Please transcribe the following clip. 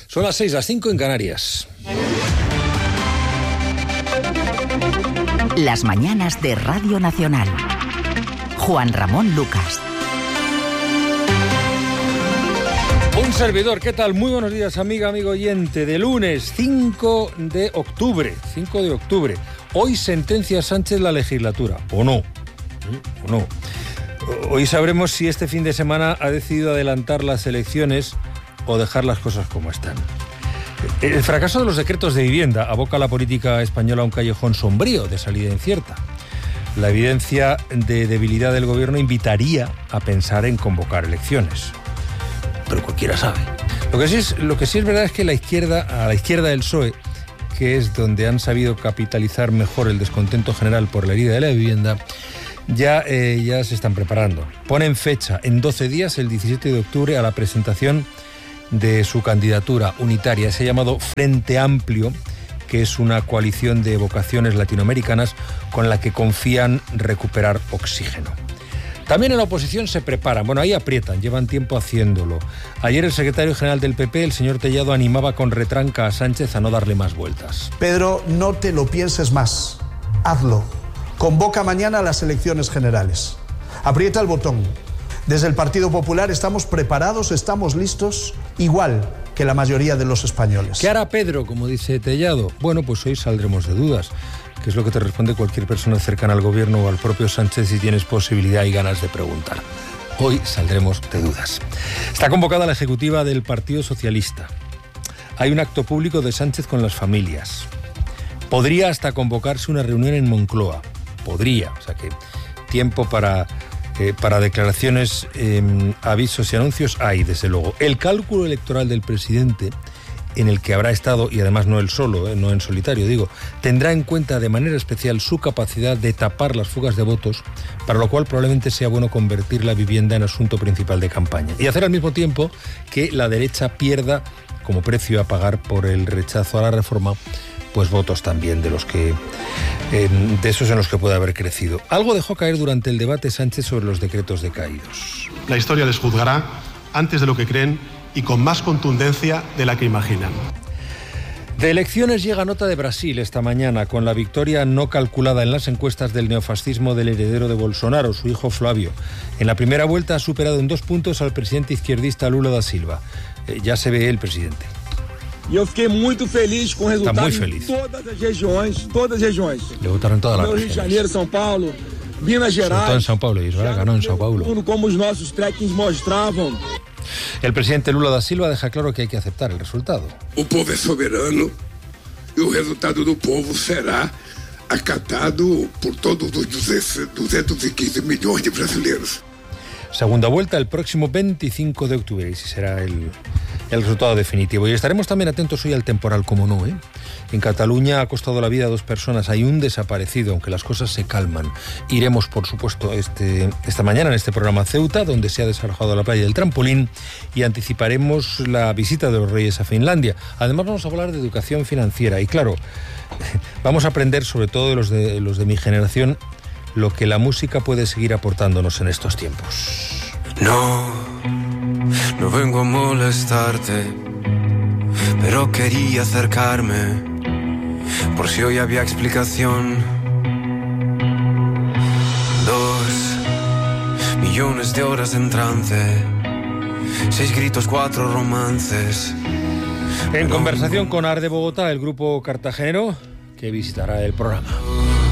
Son las 6, las 5 en Canarias. Las mañanas de Radio Nacional. Juan Ramón Lucas. Un servidor, ¿qué tal? Muy buenos días, amiga, amigo oyente. De lunes 5 de octubre. Hoy sentencia Sánchez la legislatura, ¿o no? ¿O no? Hoy sabremos si este fin de semana ha decidido adelantar las elecciones o dejar las cosas como están. El fracaso de los decretos de vivienda aboca a la política española a un callejón sombrío de salida incierta. La evidencia de debilidad del gobierno invitaría a pensar en convocar elecciones. Pero cualquiera sabe. Lo que sí es verdad es que a la izquierda del PSOE, que es donde han sabido capitalizar mejor el descontento general por la herida de la vivienda, ya se están preparando. Ponen fecha en 12 días, el 17 de octubre, a la presentación de su candidatura unitaria, ese llamado Frente Amplio, que es una coalición de vocaciones latinoamericanas con la que confían recuperar oxígeno. También en la oposición se preparan, ahí aprietan, llevan tiempo haciéndolo. Ayer el secretario general del PP, el señor Tellado, animaba con retranca a Sánchez a no darle más vueltas. Pedro, no te lo pienses más, hazlo. Convoca mañana las elecciones generales. Aprieta el botón. Desde el Partido Popular estamos preparados, estamos listos, igual que la mayoría de los españoles. ¿Qué hará Pedro, como dice Tellado? Bueno, pues hoy saldremos de dudas, que es lo que te responde cualquier persona cercana al gobierno o al propio Sánchez si tienes posibilidad y ganas de preguntar. Hoy saldremos de dudas. Está convocada la ejecutiva del Partido Socialista. Hay un acto público de Sánchez con las familias. Podría hasta convocarse una reunión en Moncloa. Podría, o sea que tiempo para declaraciones, avisos y anuncios hay, desde luego. El cálculo electoral del presidente, en el que habrá estado, y además no él solo, no en solitario, tendrá en cuenta de manera especial su capacidad de tapar las fugas de votos, para lo cual probablemente sea bueno convertir la vivienda en asunto principal de campaña y hacer al mismo tiempo que la derecha pierda, como precio a pagar por el rechazo a la reforma, pues votos también de esos en los que puede haber crecido. Algo dejó caer durante el debate Sánchez sobre los decretos decaídos. La historia les juzgará antes de lo que creen y con más contundencia de la que imaginan. De elecciones llega nota de Brasil esta mañana, con la victoria no calculada en las encuestas del neofascismo del heredero de Bolsonaro, su hijo Flávio. En la primera vuelta ha superado en 2 puntos al presidente izquierdista Lula da Silva. Ya se ve el presidente. E eu fiquei muito feliz com o resultado em todas as regiões. Le votaron todas las Rio de Janeiro, São Paulo, Minas Gerais. Todo en São Paulo, Israel ganó en São Paulo. Como os nossos trackings mostravam. El presidente Lula da Silva deja claro que hay que aceptar el resultado. O povo é soberano e o resultado do povo será acatado por todos os 215 milhões de brasileiros. Segunda vuelta el próximo 25 de octubre, y ese será el resultado definitivo. Y estaremos también atentos hoy al temporal, como no, ¿eh? En Cataluña ha costado la vida a 2 personas, hay un desaparecido, aunque las cosas se calman. Iremos, por supuesto, esta mañana en este programa Ceuta, donde se ha desalojado la playa del Trampolín, y anticiparemos la visita de los Reyes a Finlandia. Además vamos a hablar de educación financiera, y claro, vamos a aprender, sobre todo de los de mi generación, lo que la música puede seguir aportándonos en estos tiempos. No vengo a molestarte, pero quería acercarme, por si hoy había explicación. 2 millones de horas en trance, 6 gritos, 4 romances. En conversación con AR de Bogotá, el grupo cartagenero, que visitará el programa.